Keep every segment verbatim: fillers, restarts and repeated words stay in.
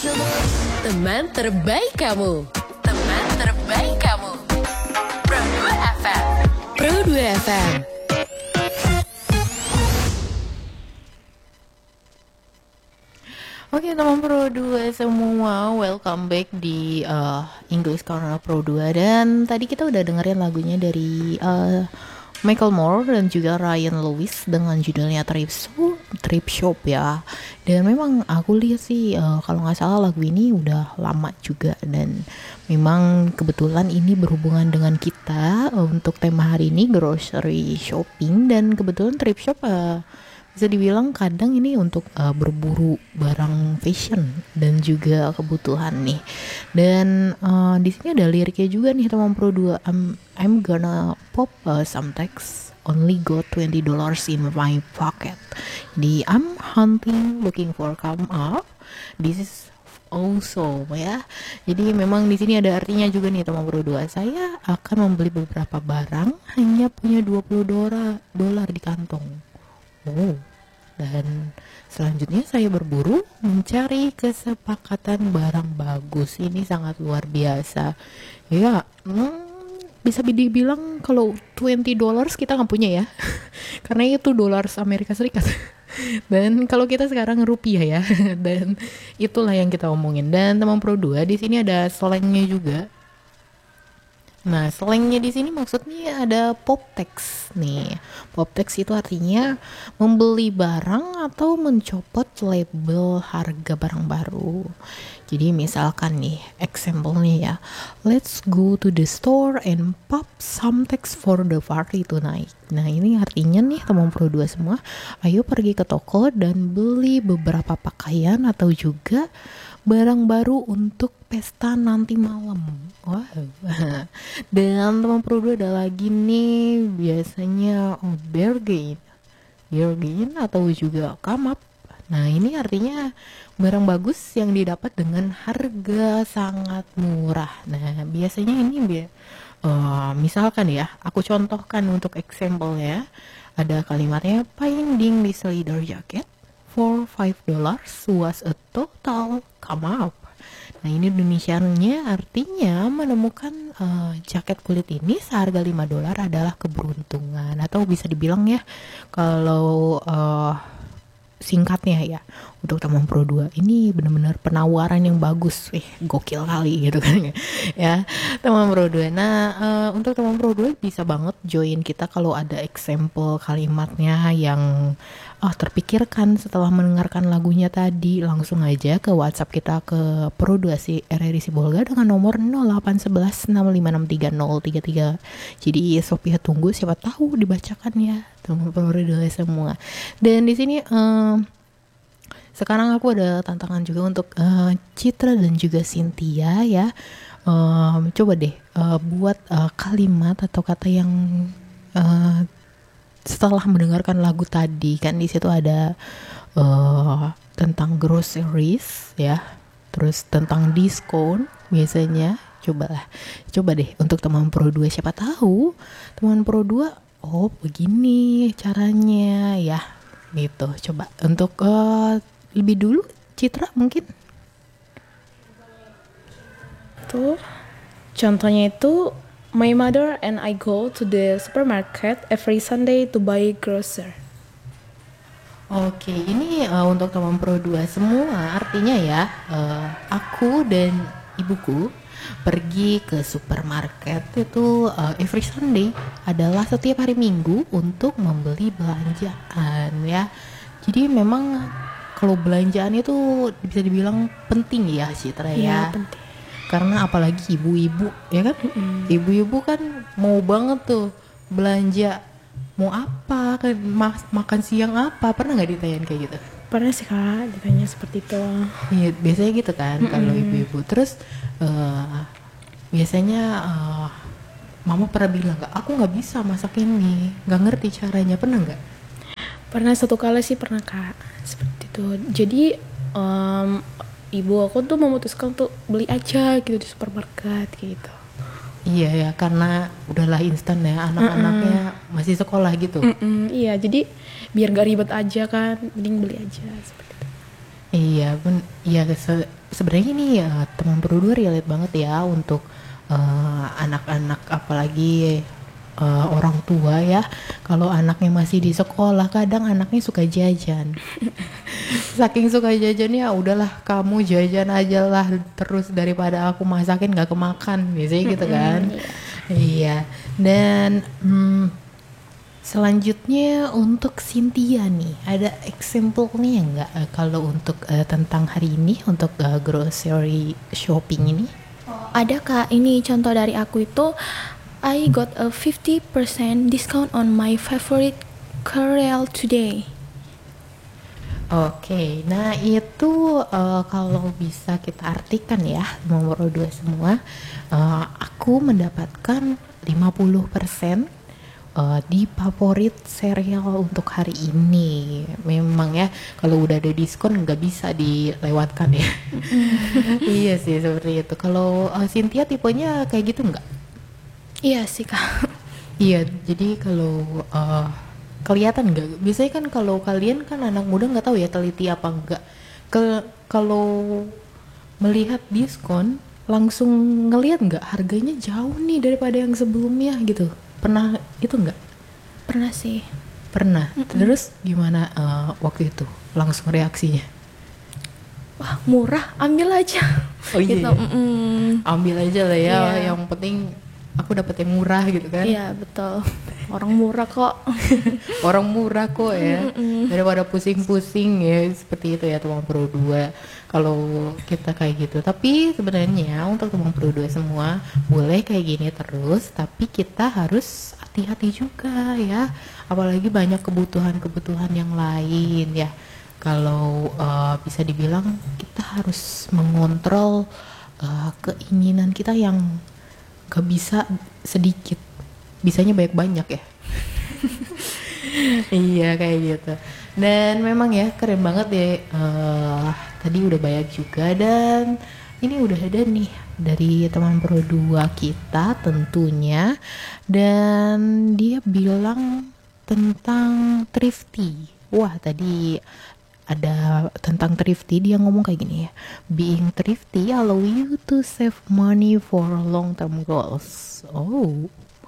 Teman terbaik kamu. Teman terbaik kamu. Pro dua F M. Pro dua F M. Oke teman Pro dua semua, welcome back di uh, English Corner Pro dua. Dan tadi kita udah dengerin lagunya dari uh, Michael Moore dan juga Ryan Lewis dengan judulnya Thrift Shop, Thrift Shop ya. Dan memang aku lihat sih uh, kalau nggak salah lagu ini udah lama juga, dan memang kebetulan ini berhubungan dengan kita uh, untuk tema hari ini grocery shopping. Dan kebetulan thrift shop uh, bisa dibilang kadang ini untuk uh, berburu barang fashion dan juga kebutuhan nih. Dan uh, di sini ada liriknya juga nih teman Pro dua. I'm, I'm gonna pop uh, some text, only got twenty dollars in my pocket. Di I'm hunting, looking for come up. This is also ya. Jadi memang di sini ada artinya juga nih teman Pro dua. Saya akan membeli beberapa barang, hanya punya dua puluh dolar di kantong. Oh, dan selanjutnya saya berburu mencari kesepakatan barang bagus. Ini sangat luar biasa. Ya, hmm, bisa dibilang kalau twenty dollars kita nggak punya ya, karena itu dolar Amerika Serikat. Dan kalau kita sekarang rupiah ya, dan itulah yang kita omongin. Dan teman Pro dua di sini ada slangnya juga. Nah, slangnya di sini maksudnya ada pop text nih. Pop text itu artinya membeli barang atau mencopot label harga barang baru. Jadi misalkan nih, example-nya ya, let's go to the store and pop some text for the party tonight. Nah, ini artinya nih teman Pro dua semua, ayo pergi ke toko dan beli beberapa pakaian atau juga barang baru untuk pesta nanti malam. Wow. Dan teman Pro dua ada lagi nih, biasanya oh, bargain, bargain atau juga come up. Nah, ini artinya barang bagus yang didapat dengan harga sangat murah. Nah, biasanya ini bi- uh, misalkan ya, aku contohkan untuk example ya. Ada kalimatnya, finding this leather jacket for five dollars was a total come up. Nah, ini Indonesianya artinya menemukan uh, jaket kulit ini seharga lima dolar adalah keberuntungan, atau bisa dibilang ya kalau uh, singkatnya ya untuk teman Pro dua ini benar-benar penawaran yang bagus. Eh, gokil kali gitu kan ya teman Pro dua. Nah, uh, untuk teman Pro dua bisa banget join kita kalau ada example kalimatnya yang oh, terpikirkan setelah mendengarkan lagunya tadi. Langsung aja ke WhatsApp kita ke Pro dua si R R I Sibolga dengan nomor nol delapan satu satu enam lima enam tiga nol tiga tiga. Jadi Sophia tunggu, siapa tahu dibacakan ya teman Pro dua semua. Dan di sini um, sekarang aku ada tantangan juga untuk uh, Citra dan juga Cynthia ya. Um, coba deh uh, buat uh, kalimat atau kata yang uh, setelah mendengarkan lagu tadi. Kan di situ ada uh, tentang groceries ya, terus tentang diskon biasanya. Cobalah, coba deh untuk teman Pro dua, siapa tahu teman Pro dua oh begini caranya ya gitu. Coba untuk uh, lebih dulu Citra mungkin. Tuh, contohnya itu, my mother and I go to the supermarket every Sunday to buy grocery. Oke, ini uh, untuk teman Pro dua semua artinya ya, uh, aku dan ibuku pergi ke supermarket itu uh, every Sunday, adalah setiap hari Minggu untuk membeli belanjaan ya. Jadi memang kalau belanjaan itu bisa dibilang penting ya Citra ya. Iya, penting. Karena apalagi ibu-ibu ya kan, mm-hmm. ibu-ibu kan mau banget tuh belanja, mau apa kan, ma- makan siang apa, pernah nggak ditanyain kayak gitu? Pernah sih Kak, ditanya seperti itu. Iya, biasanya gitu kan, mm-hmm. kalau ibu-ibu. Terus uh, biasanya uh, mama pernah bilang nggak, aku nggak bisa masak ini, nggak ngerti caranya, pernah nggak? Pernah satu kali sih pernah Kak, seperti itu. Jadi um, ibu aku tuh memutuskan untuk beli aja gitu di supermarket gitu. Iya ya, karena udahlah instan ya, anak-anaknya Mm-mm. masih sekolah gitu. Mm-mm, iya, jadi biar gak ribet aja kan, mending beli aja seperti itu. Iya, pun iya se- sebenarnya ini ya teman berdua relate banget ya untuk eh, anak-anak apalagi eh, orang tua ya. Kalau anaknya masih di sekolah, kadang anaknya suka jajan. Saking suka jajannya, udahlah kamu jajan aja lah terus daripada aku masakin nggak kemakan, biasanya gitu kan. Iya. Dan hmm, selanjutnya untuk Cynthia nih, ada example-nya nggak eh, kalau untuk eh, tentang hari ini untuk eh, grocery shopping ini? Ada Kak, ini contoh dari aku itu I got a fifty percent discount on my favorite cereal today. Oke, nah itu eh, kalau bisa kita artikan ya nomor dua semua, eh, aku mendapatkan lima puluh persen eh, di favorit serial untuk hari ini. Memang ya kalau udah ada diskon nggak bisa dilewatkan ya. Iya sih seperti itu. Kalau eh, Cynthia tipenya kayak gitu nggak? Iya sih Kak. Iya, jadi kalau eh, kelihatan nggak? Biasanya kan kalau kalian kan anak muda nggak tahu ya teliti apa enggak. Ke kalau melihat diskon langsung ngelihat nggak harganya jauh nih daripada yang sebelumnya gitu. Pernah itu nggak? Pernah sih. Pernah. Terus gimana eh, waktu itu? Langsung reaksinya? Wah murah, ambil aja. Oh iya. Gitu, mm-mm. Ambil aja lah ya. Iya. Yang penting aku dapet yang murah gitu kan. Iya betul. Orang murah kok. Orang murah kok ya, daripada pusing-pusing ya seperti itu ya teman pro dua. Kalau kita kayak gitu, tapi sebenarnya untuk teman pro dua semua boleh kayak gini terus, tapi kita harus hati-hati juga ya, apalagi banyak kebutuhan-kebutuhan yang lain ya. Kalau uh, bisa dibilang kita harus mengontrol uh, keinginan kita yang gak bisa sedikit, bisanya banyak-banyak ya. Iya kayak gitu. Dan memang ya keren banget ya. Uh, tadi udah banyak juga dan ini udah ada nih dari teman pro dua kita tentunya. Dan dia bilang tentang thrifty. Wah tadi ada tentang thrifty, dia ngomong kayak gini ya, being thrifty allow you to save money for long term goals. Oh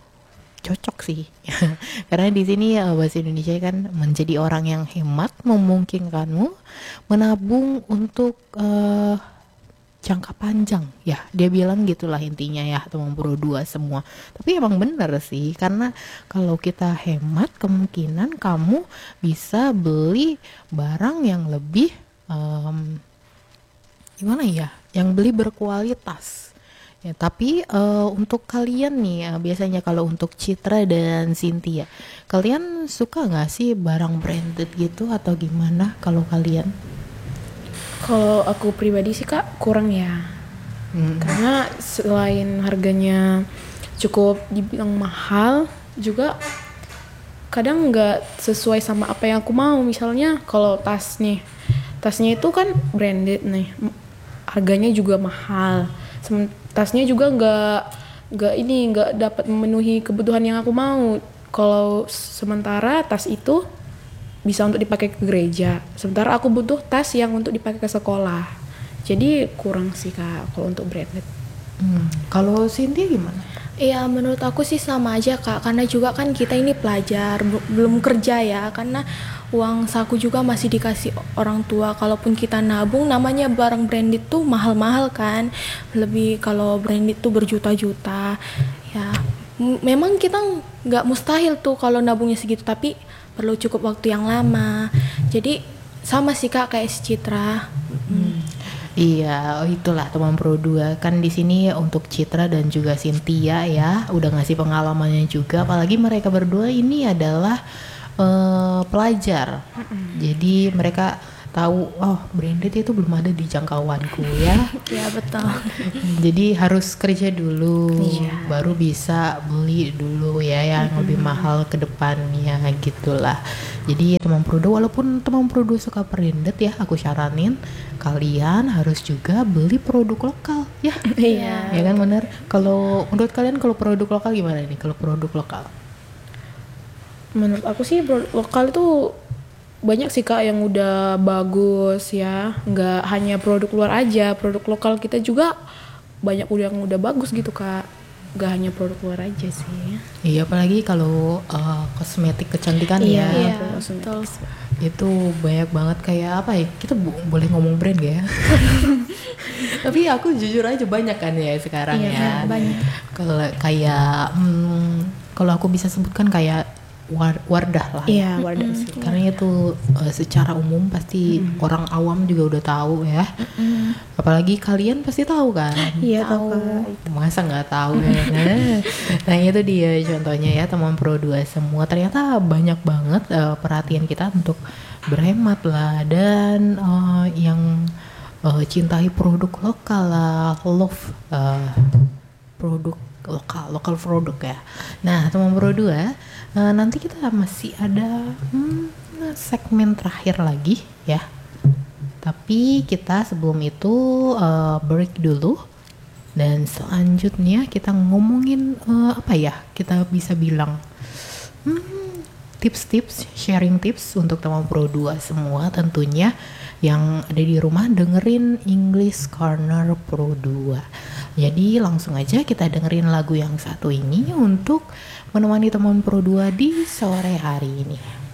cocok sih. Karena di sini ya bahasa Indonesia kan menjadi orang yang hemat memungkinkanmu menabung untuk uh, jangka panjang ya, dia bilang gitulah intinya ya teman pro dua semua. Tapi emang bener sih, karena kalau kita hemat kemungkinan kamu bisa beli barang yang lebih um, gimana ya, yang beli berkualitas ya. Tapi uh, untuk kalian nih ya, biasanya kalau untuk Citra dan Cynthia, kalian suka nggak sih barang branded gitu atau gimana kalau kalian? Kalau aku pribadi sih Kak kurang ya. Hmm. Karena selain harganya cukup dibilang mahal, juga kadang nggak sesuai sama apa yang aku mau. Misalnya kalau tas nih, tasnya itu kan branded nih, harganya juga mahal. Sem- tasnya juga nggak nggak ini nggak dapat memenuhi kebutuhan yang aku mau. Kalau sementara tas itu bisa untuk dipakai ke gereja, sementara aku butuh tas yang untuk dipakai ke sekolah. Jadi kurang sih Kak kalau untuk branded. Hmm. Kalau Cynthia gimana? Iya menurut aku sih sama aja Kak, karena juga kan kita ini pelajar, b- belum kerja ya, karena uang saku juga masih dikasih orang tua. Kalaupun kita nabung, namanya barang branded tuh mahal-mahal kan, lebih kalau branded tuh berjuta-juta ya. M- memang kita nggak mustahil tuh kalau nabungnya segitu, tapi perlu cukup waktu yang lama. Jadi sama sih Kak kayak si Citra. Hmm. Iya, oh itulah teman pro dua kan di sini untuk Citra dan juga Cynthia ya, udah ngasih pengalamannya juga. Apalagi mereka berdua ini adalah uh, pelajar, mm-hmm. jadi mereka tahu oh branded itu belum ada di jangkauanku ya. Iya betul. Jadi harus kerja dulu, iya. baru bisa beli dulu ya yang mm-hmm. lebih mahal ke depannya gitulah. Jadi teman Prodo, walaupun teman Prodo suka branded ya, aku saranin kalian harus juga beli produk lokal ya. Iya. Ya kan benar. Kalau menurut kalian kalau produk lokal gimana nih? Kalau produk lokal? Menurut aku sih produk lokal itu banyak sih Kak yang udah bagus ya, nggak hanya produk luar aja, produk lokal kita juga banyak udah yang udah bagus gitu Kak, nggak hanya produk luar aja sih. Iya, apalagi kalau uh, kosmetik kecantikan Iya, ya, iya, betul. itu banyak banget kayak apa ya, kita bu- boleh ngomong brand gak ya? Tapi aku jujur aja banyak kan ya sekarang Iya, ya. banyak. Kalau kayak hmm, kalau aku bisa sebutkan kayak War- Wardah lah. Iya, Wardah sih. Karena itu uh, secara umum pasti orang awam juga udah tahu ya. Apalagi kalian pasti tahu kan? Iya, tahu Kak. Masa nggak tahu ya? Nah, nah itu dia contohnya ya teman Pro dua semua. Ternyata banyak banget uh, perhatian kita untuk berhemat lah dan uh, yang uh, cintai produk lokal lah, love uh, produk lokal, lokal produk ya. Nah teman Pro dua, uh, nanti kita masih ada hmm, segmen terakhir lagi ya. Tapi kita sebelum itu uh, break dulu dan selanjutnya kita ngomongin uh, apa ya, kita bisa bilang hmm, tips-tips, sharing tips untuk teman Pro dua semua tentunya yang ada di rumah dengerin English Corner Pro dua. Jadi langsung aja kita dengerin lagu yang satu ini untuk menemani teman Pro dua di sore hari ini.